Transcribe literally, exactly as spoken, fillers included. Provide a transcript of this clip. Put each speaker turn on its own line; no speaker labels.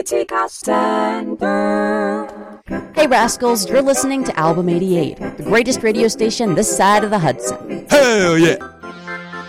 City Castander.
Hey Rascals, you're listening to Album eighty-eight, the greatest radio station this side of the Hudson.
Hell yeah!